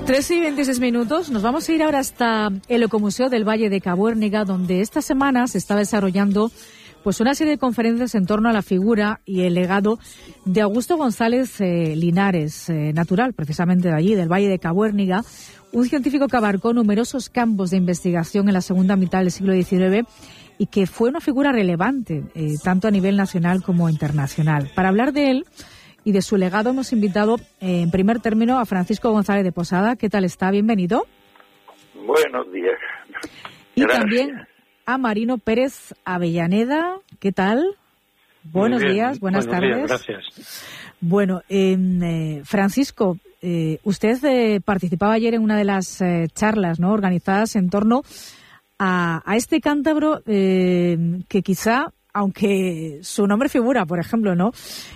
3:26. Nos vamos a ir ahora hasta el Ecomuseo del Valle de Cabuérniga, donde esta semana se está desarrollando pues una serie de conferencias en torno a la figura y el legado de Augusto González Linares, natural precisamente de allí, del Valle de Cabuérniga, un científico que abarcó numerosos campos de investigación en la segunda mitad del siglo XIX y que fue una figura relevante, tanto a nivel nacional como internacional. Para hablar de él y de su legado hemos invitado en primer término a Francisco González de Posada. ¿Qué tal está? Bienvenido. Buenos días. Y Gracias. también a Marino Pérez Avellaneda. ¿Qué tal? Buenos días, buenas tardes. Días, gracias. Bueno, Francisco, usted participaba ayer en una de las charlas, ¿no?, organizadas en torno a este cántabro que quizá, aunque su nombre figura, por ejemplo, ¿no?,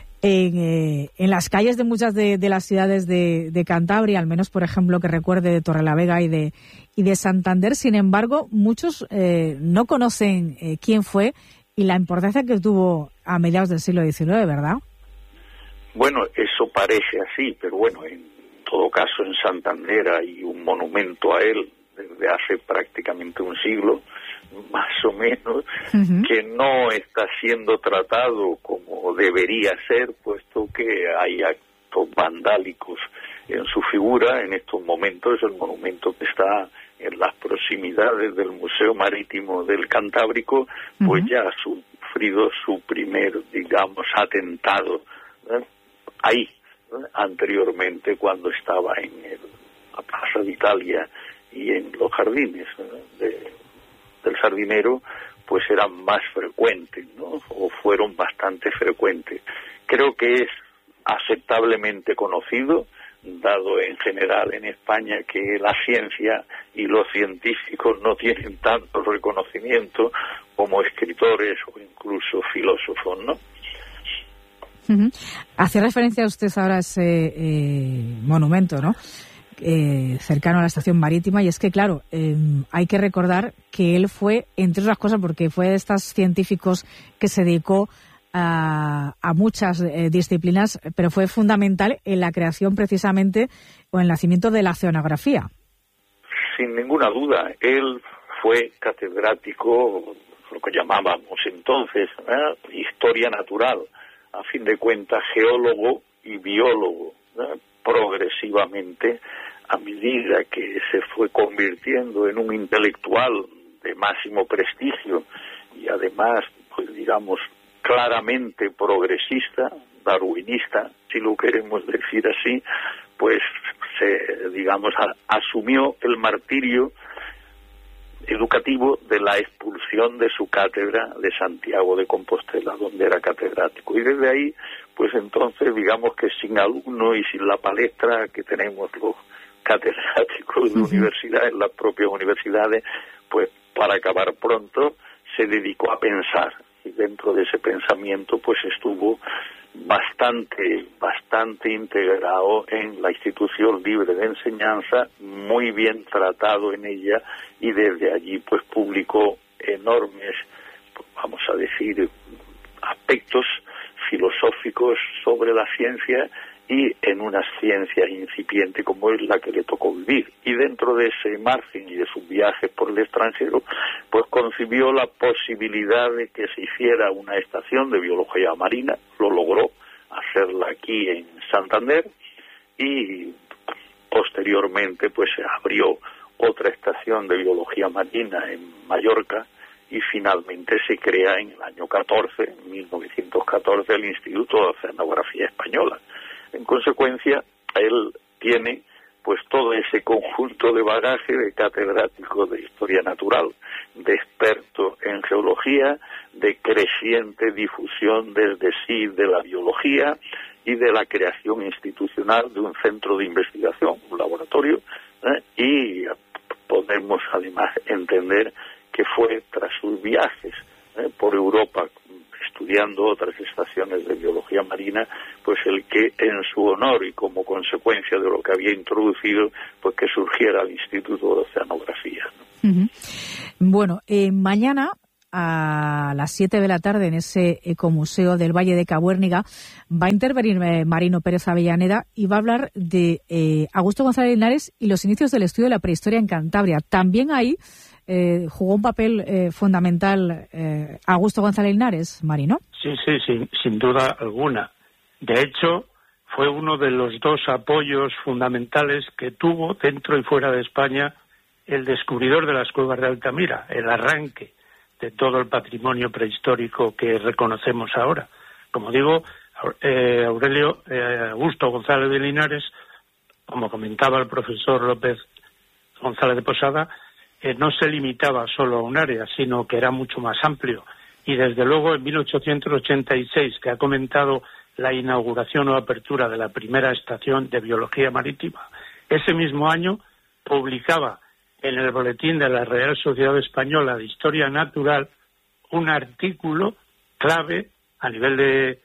en las calles de muchas de las ciudades de Cantabria, al menos, por ejemplo, que recuerde de Torrelavega y de Santander. Sin embargo, muchos no conocen quién fue y la importancia que tuvo a mediados del siglo XIX, ¿verdad? Bueno, eso parece así, pero bueno, en todo caso en Santander hay un monumento a él desde hace prácticamente un siglo, más o menos, que no está siendo tratado como debería ser, puesto que hay actos vandálicos en su figura. En estos momentos el monumento que está en las proximidades del Museo Marítimo del Cantábrico, pues ya ha sufrido su primer, digamos, atentado, ¿eh?, ahí, ¿eh?, anteriormente, cuando estaba en la Plaza de Italia y en los jardines del Sardinero, pues eran más frecuentes, ¿no?, o fueron bastante frecuentes. Creo que es aceptablemente conocido, dado en general en España que la ciencia y los científicos no tienen tanto reconocimiento como escritores o incluso filósofos, ¿no? Hacía referencia usted ahora a ese monumento, ¿no?, cercano a la estación marítima, y es que, claro, hay que recordar que él fue, entre otras cosas, porque fue de estos científicos que se dedicó a muchas disciplinas, pero fue fundamental en la creación precisamente o en el nacimiento de la oceanografía. Sin ninguna duda, él fue catedrático, lo que llamábamos entonces, historia natural, a fin de cuentas geólogo y biólogo, progresivamente, a medida que se fue convirtiendo en un intelectual de máximo prestigio y además, pues digamos, claramente progresista, darwinista, si lo queremos decir así, pues se, digamos, asumió el martirio educativo de la expulsión de su cátedra de Santiago de Compostela, donde era catedrático. Y desde ahí, pues entonces, digamos que sin alumno y sin la palestra que tenemos los catedráticos de universidades, las propias universidades, pues para acabar pronto se dedicó a pensar. Y dentro de ese pensamiento, pues estuvo bastante integrado en la institución libre de enseñanza, muy bien tratado en ella, y desde allí pues publicó enormes, vamos a decir, aspectos filosóficos sobre la ciencia y en una ciencia incipiente como es la que le tocó vivir. Y dentro de ese margen y de sus viajes por el extranjero, pues concibió la posibilidad de que se hiciera una estación de biología marina. Lo logró hacerla aquí en Santander y posteriormente pues se abrió otra estación de biología marina en Mallorca y finalmente se crea en el año 1914, el Instituto de Oceanografía Española. En consecuencia, él tiene pues todo ese conjunto de bagaje de catedrático de historia natural, de experto en geología, de creciente difusión desde sí de la biología y de la creación institucional de un centro de investigación, un laboratorio, y podemos además entender que fue tras sus viajes por Europa estudiando otras estaciones de biología marina, pues el que en su honor y como consecuencia de lo que había introducido, pues que surgiera el Instituto de Oceanografía, ¿no? Bueno, mañana a las 7 de la tarde en ese ecomuseo del Valle de Cabuérniga va a intervenir Marino Pérez Avellaneda y va a hablar de Augusto González Linares y los inicios del estudio de la prehistoria en Cantabria. También ahí jugó un papel fundamental Augusto González Linares, Marino. Sí, sin duda alguna. De hecho, fue uno de los dos apoyos fundamentales que tuvo dentro y fuera de España el descubridor de las cuevas de Altamira, el arranque de todo el patrimonio prehistórico que reconocemos ahora. Como digo, Augusto González de Linares, como comentaba el profesor López González de Posada, no se limitaba solo a un área, sino que era mucho más amplio. Y desde luego en 1886, que ha comentado la inauguración o apertura de la primera estación de biología marítima, ese mismo año publicaba en el boletín de la Real Sociedad Española de Historia Natural un artículo clave a nivel de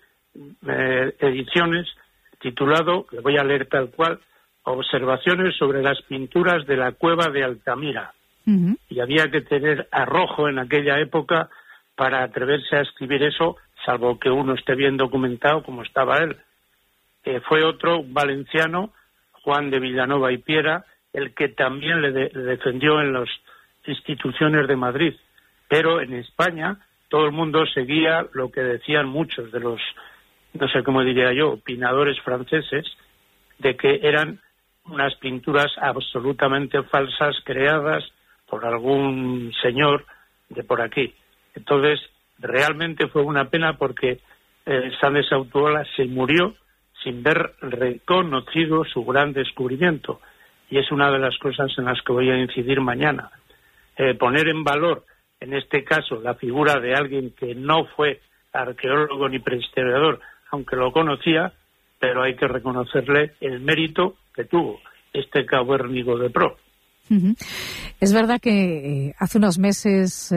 ediciones titulado, le voy a leer tal cual, Observaciones sobre las pinturas de la cueva de Altamira. Uh-huh. Y había que tener arrojo en aquella época para atreverse a escribir eso, salvo que uno esté bien documentado como estaba él. Fue otro valenciano, Juan de Villanova y Piera, el que también le defendió en las instituciones de Madrid. Pero en España todo el mundo seguía lo que decían muchos de los, no sé cómo diría yo, opinadores franceses, de que eran unas pinturas absolutamente falsas creadas por algún señor de por aquí. Entonces, realmente fue una pena porque San de Sautuola se murió sin ver reconocido su gran descubrimiento. Y es una de las cosas en las que voy a incidir mañana. Poner en valor, en este caso, la figura de alguien que no fue arqueólogo ni prehistoriador, aunque lo conocía, pero hay que reconocerle el mérito que tuvo este cabuérnigo de pro. Uh-huh. Es verdad que hace unos meses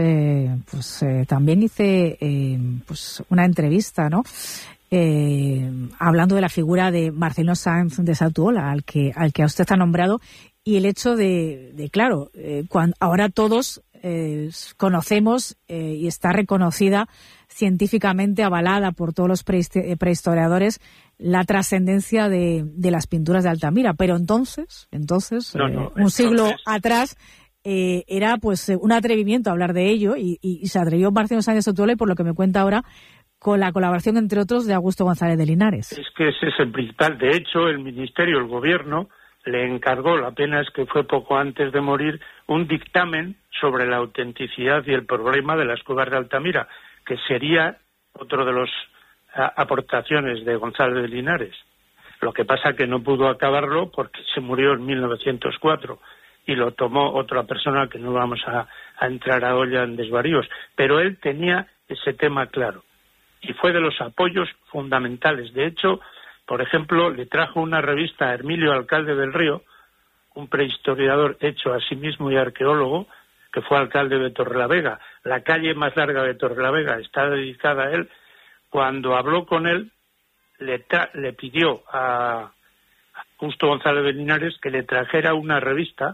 también hice una entrevista, ¿no? Hablando de la figura de Marcelino Sáenz de Sautuola, al que usted ha nombrado, y el hecho de claro, cuando ahora todos conocemos y está reconocida científicamente, avalada por todos los prehistoriadores, la trascendencia de las pinturas de Altamira, pero entonces un siglo atrás era pues un atrevimiento hablar de ello y se atrevió Marcelino Sáenz de Sautuola, y por lo que me cuenta ahora, con la colaboración, entre otros, de Augusto González de Linares. Es que ese es el principal. De hecho, el Ministerio, el Gobierno, le encargó, la pena es que fue poco antes de morir, un dictamen sobre la autenticidad y el problema de las cuevas de Altamira, que sería otro de las aportaciones de González de Linares. Lo que pasa que no pudo acabarlo porque se murió en 1904 y lo tomó otra persona, que no vamos a entrar ahora en desvaríos. Pero él tenía ese tema claro. Y fue de los apoyos fundamentales. De hecho, por ejemplo, le trajo una revista a Hermilio Alcalde del Río, un prehistoriador hecho a sí mismo y arqueólogo, que fue alcalde de Torrelavega. La calle más larga de Torrelavega está dedicada a él. Cuando habló con él, le pidió a Augusto González de Linares que le trajera una revista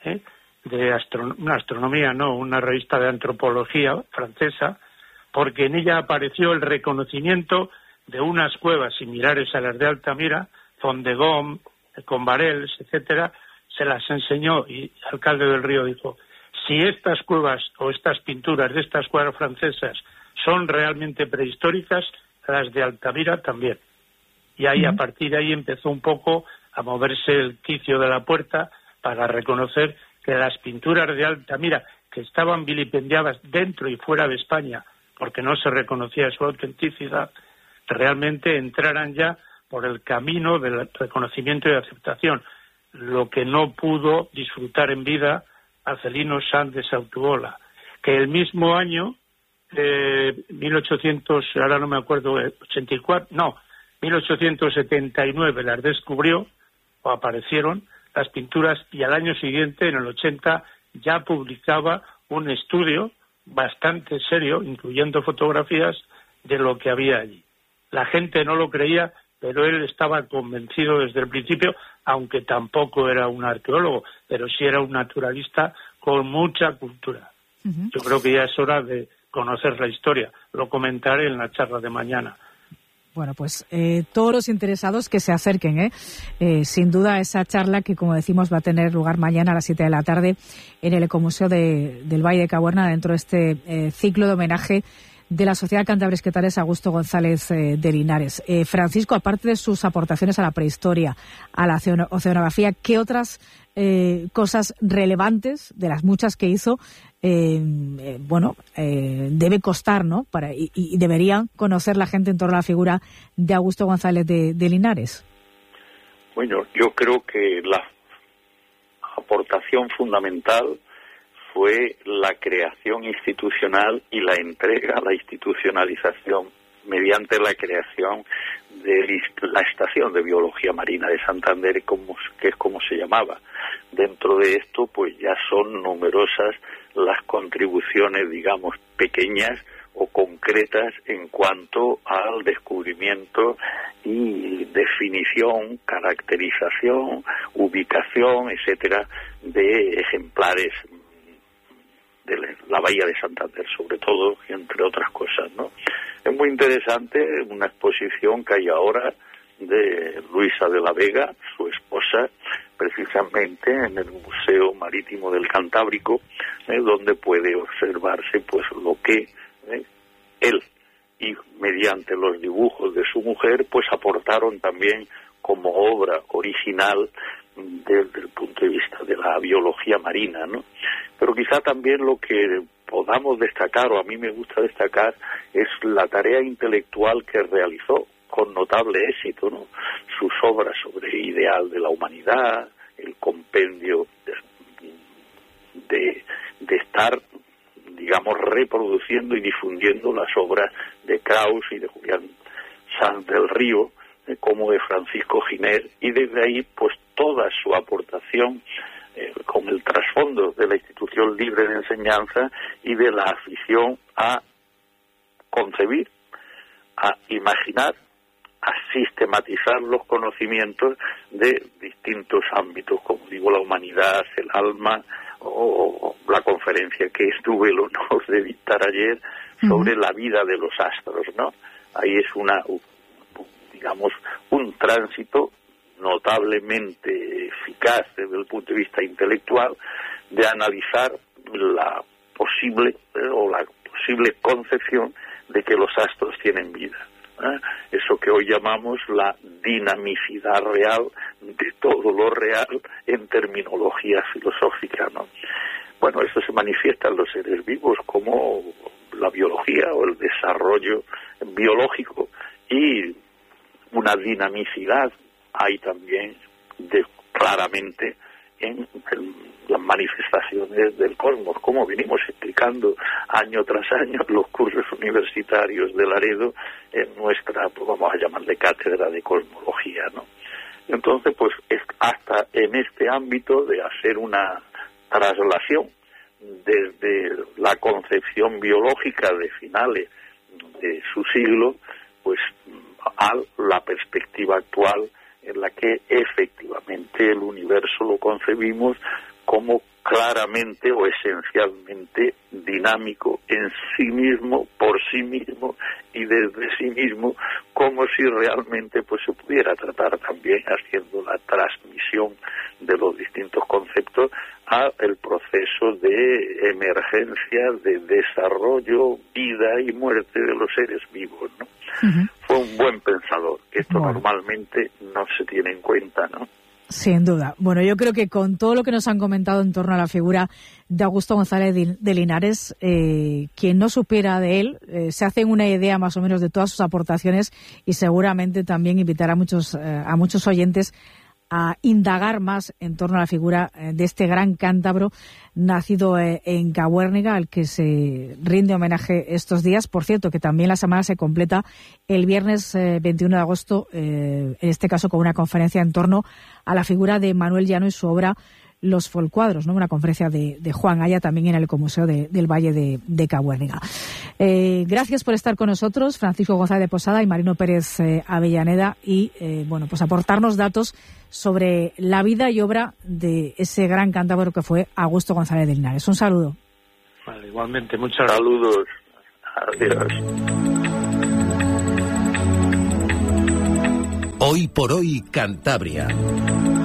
una revista de antropología francesa, porque en ella apareció el reconocimiento de unas cuevas similares a las de Altamira, Fondegom, Combarels, etcétera. Se las enseñó y el alcalde del Río dijo: si estas cuevas o estas pinturas de estas cuevas francesas son realmente prehistóricas, las de Altamira también. Y ahí, a partir de ahí, empezó un poco a moverse el quicio de la puerta para reconocer que las pinturas de Altamira, que estaban vilipendiadas dentro y fuera de España porque no se reconocía su autenticidad, realmente entraran ya por el camino del reconocimiento y aceptación, lo que no pudo disfrutar en vida Marcelino Sáenz de Sautuola, que el mismo año, 1879 las descubrió o aparecieron las pinturas, y al año siguiente, en el 80, ya publicaba un estudio bastante serio, incluyendo fotografías de lo que había allí. La gente no lo creía, pero él estaba convencido desde el principio, aunque tampoco era un arqueólogo, pero sí era un naturalista con mucha cultura. Uh-huh. Yo creo que ya es hora de conocer la historia. Lo comentaré en la charla de mañana. Bueno, pues todos los interesados que se acerquen, sin duda esa charla que, como decimos, va a tener lugar mañana a las 7 de la tarde en el Ecomuseo del Valle de Cabuerna, dentro de este ciclo de homenaje de la Sociedad Cántabra-Esquetales Augusto González de Linares. Francisco, aparte de sus aportaciones a la prehistoria, a la oceanografía, ¿qué otras cosas relevantes, de las muchas que hizo, debe costar, ¿no? Y debería conocer la gente en torno a la figura de Augusto González de Linares? Bueno, yo creo que la aportación fundamental fue la creación institucional y la entrega, la institucionalización mediante la creación de la Estación de Biología Marina de Santander, que es como se llamaba. Dentro de esto, pues ya son numerosas las contribuciones, digamos, pequeñas o concretas en cuanto al descubrimiento y definición, caracterización, ubicación, etcétera, de ejemplares de la Bahía de Santander, sobre todo, y entre otras cosas, ¿no? Es muy interesante una exposición que hay ahora de Luisa de la Vega, su esposa, precisamente en el Museo Marítimo del Cantábrico, donde puede observarse pues lo que él y mediante los dibujos de su mujer pues aportaron también como obra original desde el punto de vista de la biología marina, ¿no? Pero quizá también lo que podamos destacar, o a mí me gusta destacar, es la tarea intelectual que realizó con notable éxito, ¿no? Sus obras sobre ideal de la humanidad, el compendio de estar, digamos, reproduciendo y difundiendo las obras de Kraus y de Julián Sanz del Río, como de Francisco Giner, y desde ahí pues toda su aportación con el trasfondo de la institución libre de enseñanza y de la afición a concebir, a imaginar, a sistematizar los conocimientos de distintos ámbitos, como digo, la humanidad, el alma, o la conferencia que tuve el honor de dictar ayer sobre la vida de los astros, ¿no? Ahí es un tránsito notablemente eficaz desde el punto de vista intelectual de analizar la posible concepción de que los astros tienen vida. Eso que hoy llamamos la dinamicidad real de todo lo real en terminología filosófica, ¿no? Bueno, esto se manifiesta en los seres vivos como la biología o el desarrollo biológico, y una dinamicidad hay también claramente en las manifestaciones del cosmos, como venimos explicando año tras año en los cursos universitarios de Laredo en nuestra, pues vamos a llamarle cátedra de cosmología, ¿no? Entonces, pues hasta en este ámbito de hacer una traslación desde la concepción biológica de finales de su siglo, pues a la perspectiva actual en la que efectivamente el universo lo concebimos como claramente o esencialmente dinámico en sí mismo, por sí mismo y desde sí mismo, como si realmente pues se pudiera tratar también haciendo la transmisión de los distintos conceptos a el proceso de emergencia, de desarrollo, vida y muerte de los seres vivos, ¿no? Fue un buen pensador, que esto normalmente no se tiene en cuenta, ¿no? Sin duda. Bueno, yo creo que con todo lo que nos han comentado en torno a la figura de Augusto González de Linares, quien no supiera de él, se hace una idea más o menos de todas sus aportaciones, y seguramente también invitará a muchos oyentes a indagar más en torno a la figura de este gran cántabro nacido en Cabuérniga, al que se rinde homenaje estos días. Por cierto, que también la semana se completa el viernes 21 de agosto, en este caso con una conferencia en torno a la figura de Manuel Llano y su obra Los Folcuadros, ¿no? Una conferencia de Juan Aya, también en el Ecomuseo del Valle de Cabuérniga. Gracias por estar con nosotros, Francisco González de Posada y Marino Pérez Avellaneda, y pues aportarnos datos sobre la vida y obra de ese gran cántabro que fue Augusto González de Linares. Un saludo. Vale, igualmente, muchas gracias. Saludos. Adiós. Hoy por hoy, Cantabria.